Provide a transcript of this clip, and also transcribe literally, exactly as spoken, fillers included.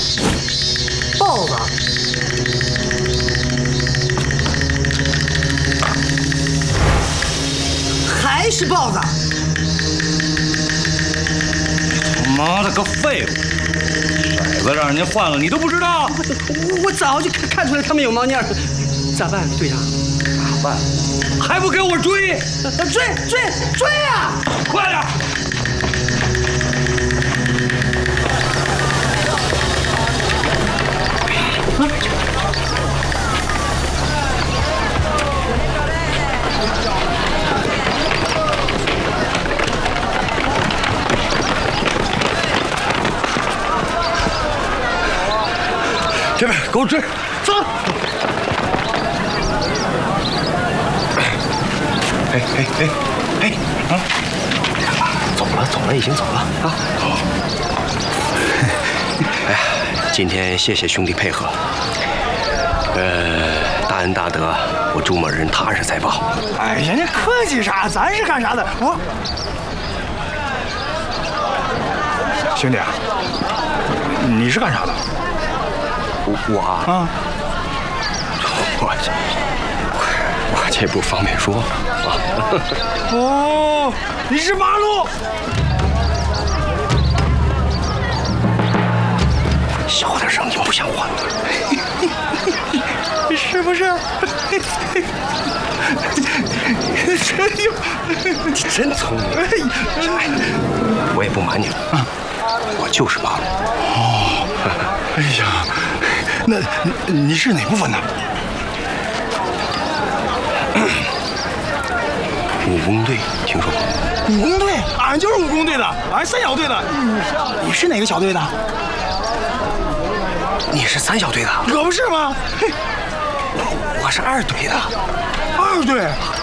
豹子。还是豹子。 他妈的个废物！骰子让人家换了，你都不知道？ 我我早就看看出来他们有猫腻儿，咋办，队长？ 咋办？还不给我追！ 追追追啊！ 快点！这边给我追，走！ 哎哎哎哎啊！走了走了，已经走了啊！哎呀，今天谢谢兄弟配合。呃，大恩大德，我朱某人踏实才报。 哎呀，你客气啥？咱是干啥的？我兄弟啊，你是干啥的？ 我啊，啊我这我这不方便说啊。 哦，你是八路。 小点声，你不像话。 是不是？真有， 你真聪明。我也不瞒你了，我就是八路。 哦，哎呀，那你是哪部分的？ 武工队，听说过？ 武工队，俺就是武工队的，俺是三小队的。你是哪个小队的？ 你是三小队的？ 可不是吗？ 我我是二队的。 二队？